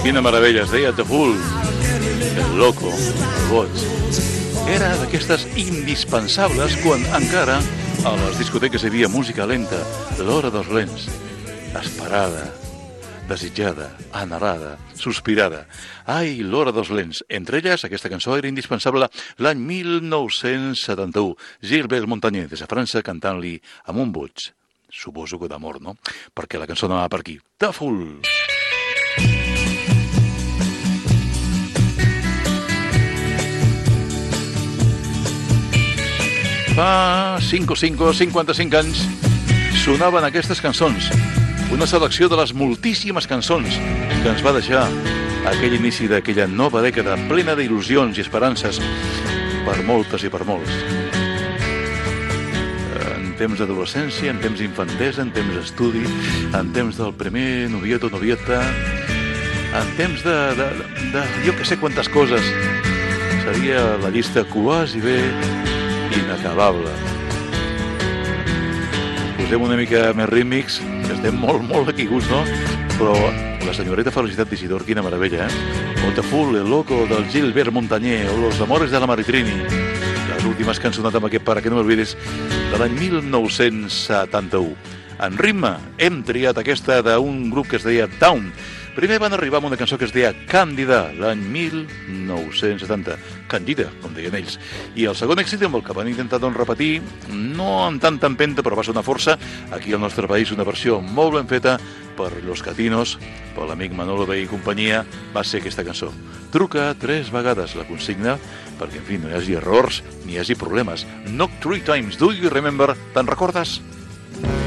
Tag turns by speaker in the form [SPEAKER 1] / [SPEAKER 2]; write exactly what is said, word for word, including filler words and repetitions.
[SPEAKER 1] Quina meravella, es deia The Fool, el loco, el boig. Era d'aquestes indispensables quan encara a les discoteques hi havia música lenta, l'hora dels lents, esperada, desitjada, anhelada, sospirada. Ai, l'hora dels lents. Entre elles, aquesta cançó era indispensable l'any mil nou-cents setanta-u. Gilbert Montagné, des de França, cantant-li amb un boig. Suposo que d'amor, no? Perquè la cançó anava per aquí. The Fool. Fa cinc o cinc o cinquanta-cinc anys sonaven aquestes cançons. Una selecció de les moltíssimes cançons que ens va deixar aquell inici d'aquella nova dècada plena d'il·lusions i esperances per moltes i per molts. En temps d'adolescència, en temps d'infantesa, en temps d'estudi, en temps del primer noviet o novieta, en temps de, de, de jo que sé quantes coses. Seria la llista quasi bé inacabable. Posem una mica més rítmics, que estem molt, molt aquí gust, no? Però la senyoreta Felicitat d'Isidor, quina meravella, eh? O The Fool, el loco del Gilbert Montagné, o Los amores de la Maritrini, les últimes que han sonat amb aquest Para que no m'olvides, de l'any mil nou-cents setanta-u. En ritme, hem triat aquesta d'un grup que es deia Down. Primer van arribar amb una cançó que es deia Càndida, l'any mil nou-cents setanta. Candida, com deien ells. I el segon èxit amb el que van intentar doncs, repetir, no amb tanta empenta, però va ser una força, aquí al nostre país, una versió molt ben feta per Los Catinos, per l'amic Manolo Bay i companyia, va ser aquesta cançó. Truca tres vegades la consigna, perquè, en fi, no hi hagi errors ni hi hagi problemes. Knock three times, do you remember? Te'n recordes?